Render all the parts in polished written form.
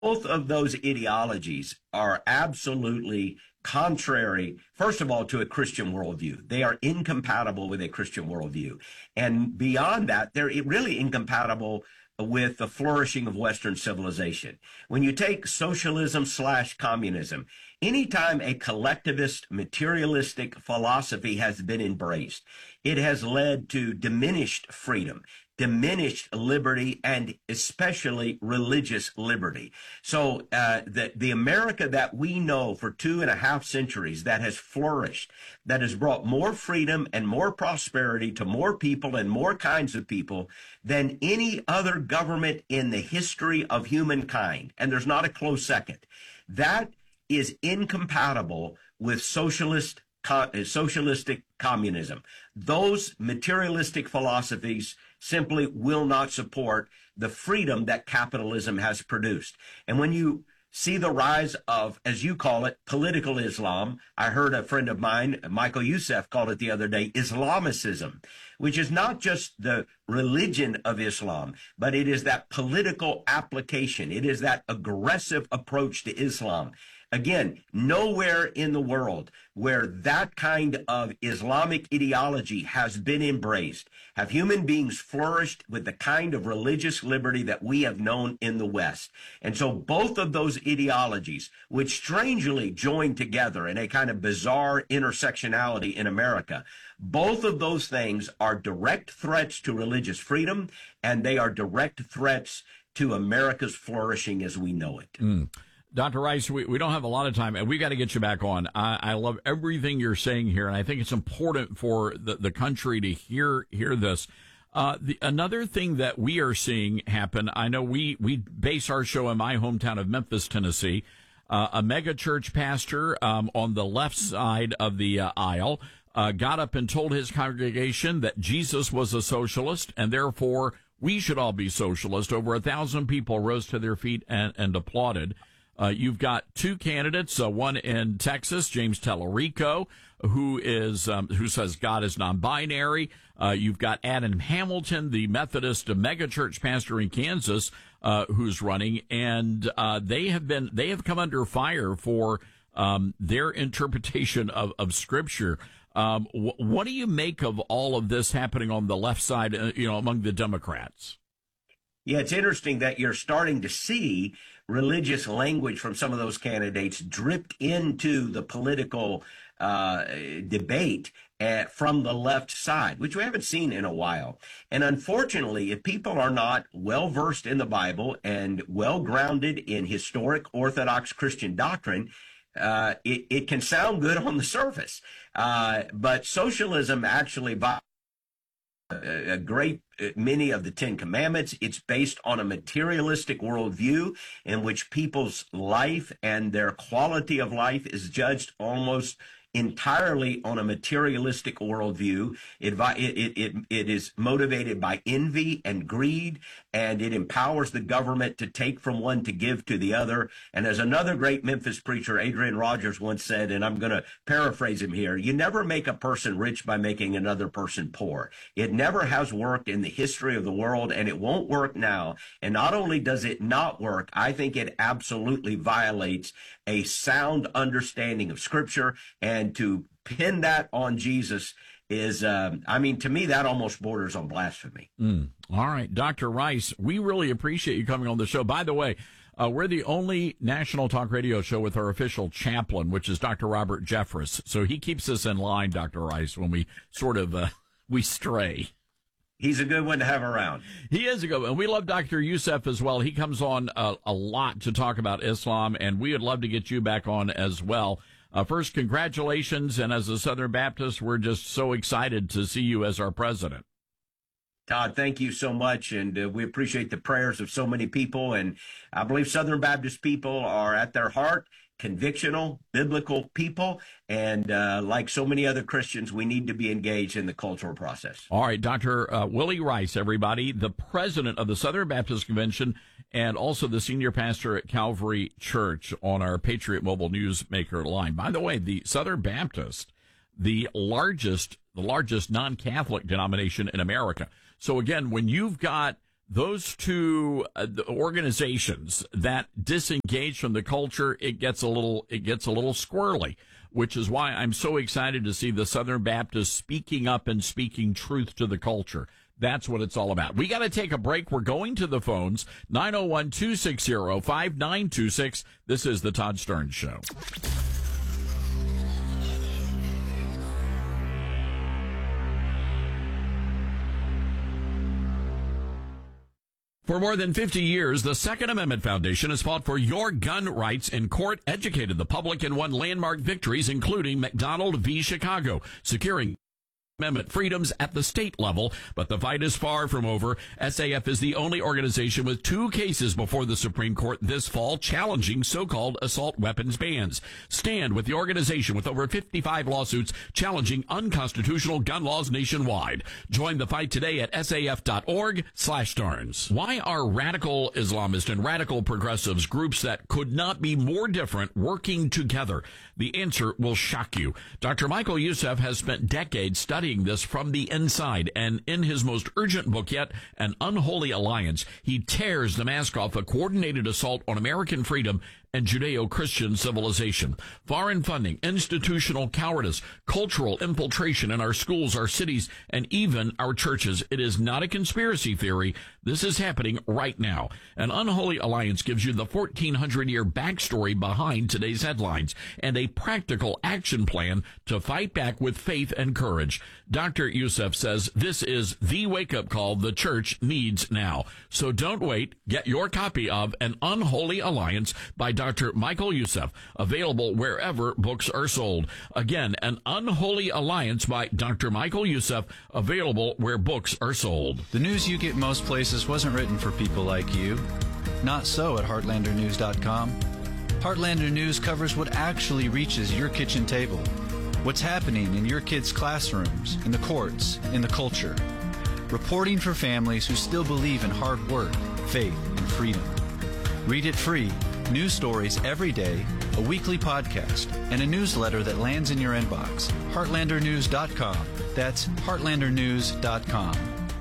Both of those ideologies are absolutely contrary, first of all, to a Christian worldview. They are incompatible with a Christian worldview. And beyond that, they're really incompatible with the flourishing of Western civilization. When you take socialism slash communism, anytime a collectivist, materialistic philosophy has been embraced, it has led to diminished freedom, diminished liberty, and especially religious liberty. So the America that we know for 2.5 centuries that has flourished, that has brought more freedom and more prosperity to more people and more kinds of people than any other government in the history of humankind, and there's not a close second, that is incompatible with socialistic communism. Those materialistic philosophies simply will not support the freedom that capitalism has produced. And when you see the rise of, as you call it, political Islam, I heard a friend of mine, Michael Youssef, called it the other day, Islamicism, which is not just the religion of Islam, but it is that political application. It is that aggressive approach to Islam. Again, nowhere in the world where that kind of Islamic ideology has been embraced have human beings flourished with the kind of religious liberty that we have known in the West. And so both of those ideologies, which strangely join together in a kind of bizarre intersectionality in America, both of those things are direct threats to religious freedom, and they are direct threats to America's flourishing as we know it. Dr. Rice, we don't have a lot of time, and we got to get you back on. I love everything you're saying here, and I think it's important for the country to hear this. Another thing that we are seeing happen, I know we base our show in my hometown of Memphis, Tennessee. A mega church pastor on the left side of the aisle got up and told his congregation that Jesus was a socialist, and therefore we should all be socialist. Over 1,000 people rose to their feet and applauded. You've got two candidates, one in Texas, James Tallarico, who says God is non-binary. You've got Adam Hamilton, the Methodist megachurch pastor in Kansas, who's running, and they have come under fire for their interpretation of Scripture. What do you make of all of this happening on the left side, among the Democrats? Yeah, it's interesting that you're starting to see religious language from some of those candidates dripped into the political debate from the left side, which we haven't seen in a while. And unfortunately, if people are not well versed in the Bible and well grounded in historic Orthodox Christian doctrine, it can sound good on the surface. But socialism actually a great many of the Ten Commandments. It's based on a materialistic worldview in which people's life and their quality of life is judged almost entirely on a materialistic worldview. It is motivated by envy and greed, and it empowers the government to take from one to give to the other. And as another great Memphis preacher, Adrian Rogers, once said, and I'm going to paraphrase him here, you never make a person rich by making another person poor. It never has worked in the history of the world, and it won't work now. And not only does it not work, I think it absolutely violates a sound understanding of Scripture, and to pin that on Jesus is, to me, that almost borders on blasphemy. All right, Dr. Rice, we really appreciate you coming on the show. By the way, we're the only national talk radio show with our official chaplain, which is Dr. Robert Jeffress. So he keeps us in line, Dr. Rice, when we sort of, we stray. He's a good one to have around. He is a good one. And we love Dr. Youssef as well. He comes on a lot to talk about Islam, and we would love to get you back on as well. First, congratulations. And as a Southern Baptist, we're just so excited to see you as our president. Todd, thank you so much. And we appreciate the prayers of so many people. And I believe Southern Baptist people are at their heart convictional, biblical people. And like so many other Christians, we need to be engaged in the cultural process. All right, Dr. Willie Rice, everybody, the president of the Southern Baptist Convention and also the senior pastor at Calvary Church on our Patriot Mobile Newsmaker line. By the way, the Southern Baptist, the largest non-Catholic denomination in America. So again, when you've got those two organizations that disengage from the culture, it gets a little squirrely, which is why I'm so excited to see the Southern Baptists speaking up and speaking truth to the culture. That's what it's all about. We got to take a break. We're going to the phones. 901-260-5926. This is the Todd Starnes Show. For more than 50 years, the Second Amendment Foundation has fought for your gun rights in court, educated the public, and won landmark victories, including McDonald v. Chicago, securing Amendment freedoms at the state level, but the fight is far from over. SAF is the only organization with 2 cases before the Supreme Court this fall challenging so-called assault weapons bans. Stand with the organization with over 55 lawsuits challenging unconstitutional gun laws nationwide. Join the fight today at saf.org/Starnes. Why are radical Islamists and radical progressives, groups that could not be more different, working together? The answer will shock you. Dr. Michael Youssef has spent decades studying this from the inside, and in his most urgent book yet, An Unholy Alliance, he tears the mask off a coordinated assault on American freedom and Judeo-Christian civilization. Foreign funding, institutional cowardice, cultural infiltration in our schools, our cities, and even our churches. It is not a conspiracy theory. This is happening right now. An Unholy Alliance gives you the 1,400-year backstory behind today's headlines and a practical action plan to fight back with faith and courage. Dr. Youssef says this is the wake-up call the church needs now. So don't wait. Get your copy of An Unholy Alliance by Dr. Michael Youssef, available wherever books are sold. Again, An Unholy Alliance by Dr. Michael Youssef, available where books are sold. The news you get most places wasn't written for people like you. Not so at HeartlanderNews.com. Heartlander News covers what actually reaches your kitchen table. What's happening in your kids' classrooms, in the courts, in the culture. Reporting for families who still believe in hard work, faith, and freedom. Read it free. News stories every day, a weekly podcast, and a newsletter that lands in your inbox. HeartlanderNews.com. That's HeartlanderNews.com.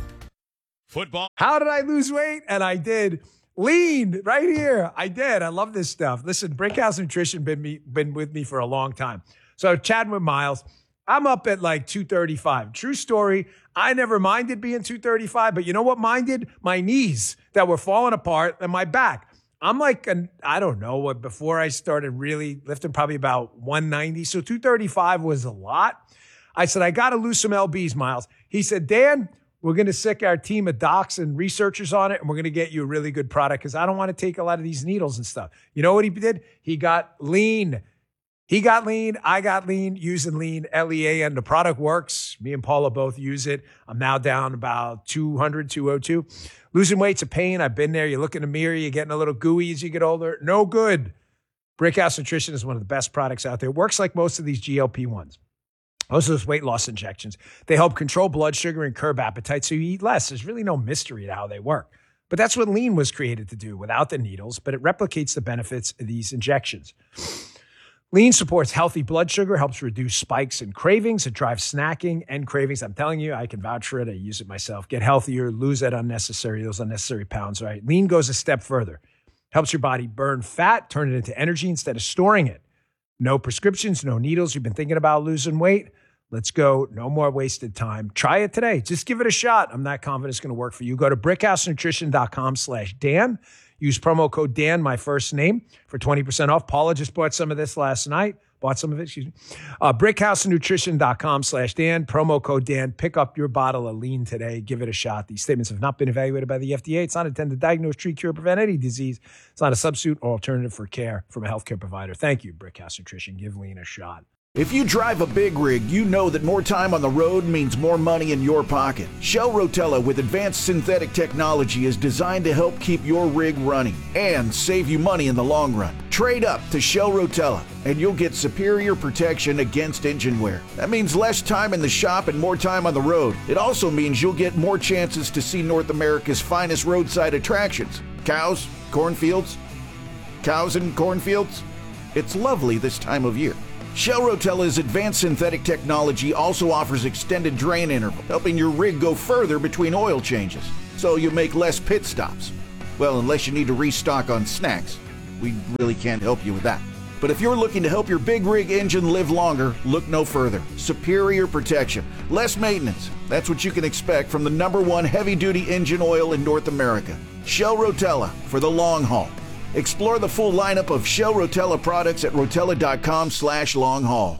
Football. How did I lose weight? And I did. Lean right here. I did. I love this stuff. Listen, Brickhouse Nutrition been with me for a long time. So chatting with Miles, I'm up at like 235. True story. I never minded being 235, but you know what minded? My knees that were falling apart and my back. I'm like, I don't know what, before I started really lifting, probably about 190. So 235 was a lot. I said, I got to lose some LBs, Miles. He said, Dan, we're going to sick our team of docs and researchers on it, and we're going to get you a really good product because I don't want to take a lot of these needles and stuff. You know what he did? He got lean. He got lean. I got lean, using lean, L-E-A-N. The product works. Me and Paula both use it. I'm now down about 200, 202. Losing weight's a pain. I've been there. You look in the mirror, you're getting a little gooey as you get older. No good. Brickhouse Nutrition is one of the best products out there. It works like most of these GLP-1s. Most of those weight loss injections. They help control blood sugar and curb appetite so you eat less. There's really no mystery to how they work. But that's what lean was created to do without the needles, but it replicates the benefits of these injections. Lean supports healthy blood sugar, helps reduce spikes and cravings. It drives snacking and cravings. I'm telling you, I can vouch for it. I use it myself. Get healthier, lose those unnecessary pounds, right? Lean goes a step further. Helps your body burn fat, turn it into energy instead of storing it. No prescriptions, no needles. You've been thinking about losing weight? Let's go. No more wasted time. Try it today. Just give it a shot. I'm not confident it's going to work for you. Go to brickhousenutrition.com/Dan. Use promo code Dan, my first name, for 20% off. Paula just bought some of this last night. brickhousenutrition.com/Dan. Promo code Dan. Pick up your bottle of lean today. Give it a shot. These statements have not been evaluated by the FDA. It's not intended to diagnose, treat, cure, prevent any disease. It's not a substitute or alternative for care from a healthcare provider. Thank you, Brickhouse Nutrition. Give lean a shot. If you drive a big rig, you know that more time on the road means more money in your pocket. Shell Rotella with advanced synthetic technology is designed to help keep your rig running and save you money in the long run. Trade up to Shell Rotella and you'll get superior protection against engine wear. That means less time in the shop and more time on the road. It also means you'll get more chances to see North America's finest roadside attractions. Cows, cornfields. Cows and cornfields. It's lovely this time of year. Shell Rotella's advanced synthetic technology also offers extended drain interval, helping your rig go further between oil changes. so you make less pit stops. Well, unless you need to restock on snacks, we really can't help you with that. But if you're looking to help your big rig engine live longer, look no further. Superior protection, less maintenance. That's what you can expect from the #1 heavy-duty engine oil in North America. Shell Rotella for the long haul. Explore the full lineup of Shell Rotella products at rotella.com/long-haul.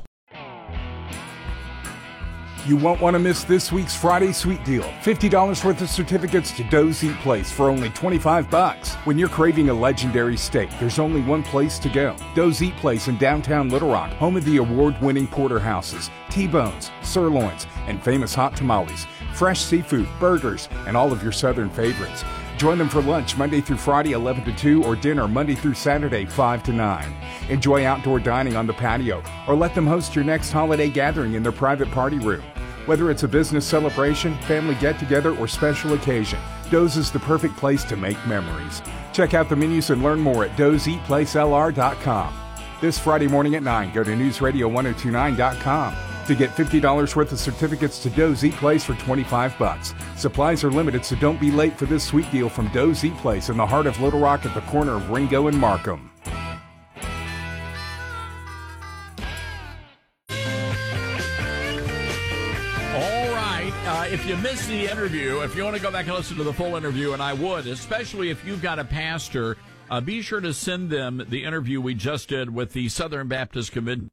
You won't want to miss this week's Friday Sweet Deal. $50 worth of certificates to Doe's Eat Place for only $25. When you're craving a legendary steak, there's only one place to go. Doe's Eat Place in downtown Little Rock, home of the award-winning porterhouses, T-bones, sirloins, and famous hot tamales, fresh seafood, burgers, and all of your southern favorites. Join them for lunch Monday through Friday 11 to 2 or dinner Monday through Saturday 5 to 9. Enjoy outdoor dining on the patio or let them host your next holiday gathering in their private party room. Whether it's a business celebration, family get-together, or special occasion, Doe's is the perfect place to make memories. Check out the menus and learn more at doeseatplacelr.com. This Friday morning at 9, go to newsradio1029.com to get $50 worth of certificates to Doe's Eat Place for $25. Supplies are limited, so don't be late for this sweet deal from Doe's Eat Place in the heart of Little Rock at the corner of Ringo and Markham. If you missed the interview, if you want to go back and listen to the full interview, and I would, especially if you've got a pastor, be sure to send them the interview we just did with the Southern Baptist Convention.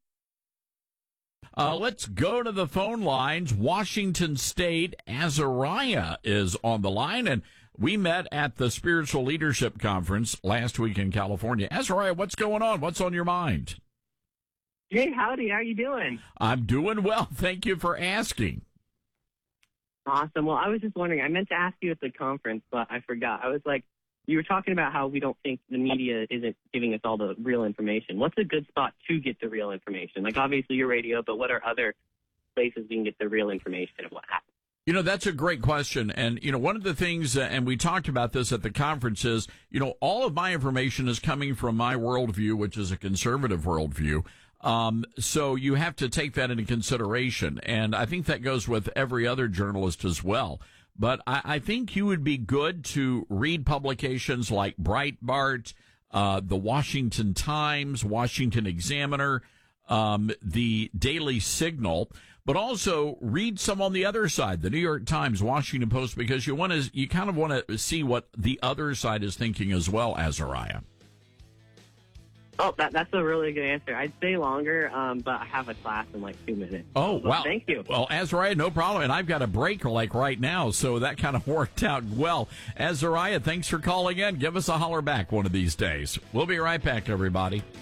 Let's go to the phone lines. Washington State, Azariah is on the line, and we met at the Spiritual Leadership Conference last week in California. Azariah, what's going on? What's on your mind? Hey, howdy. How you doing? I'm doing well. Thank you for asking. Awesome. Well, I was just wondering, I meant to ask you at the conference, but I forgot. I was like, you were talking about how we don't think the media isn't giving us all the real information. What's a good spot to get the real information? Like, obviously, your radio, but what are other places we can get the real information of what happened? You know, that's a great question. And, you know, one of the things, and we talked about this at the conference, is, you know, all of my information is coming from my worldview, which is a conservative worldview. So you have to take that into consideration. And I think that goes with every other journalist as well. But I think you would be good to read publications like Breitbart, the Washington Times, Washington Examiner, the Daily Signal, but also read some on the other side, the New York Times, Washington Post, because you kind of want to see what the other side is thinking as well, Azariah. Oh, that's a really good answer. I'd stay longer, but I have a class in like 2 minutes. Oh, wow. Thank you. Well, Azariah, no problem. And I've got a break like right now, so that kind of worked out well. Azariah, thanks for calling in. Give us a holler back one of these days. We'll be right back, everybody.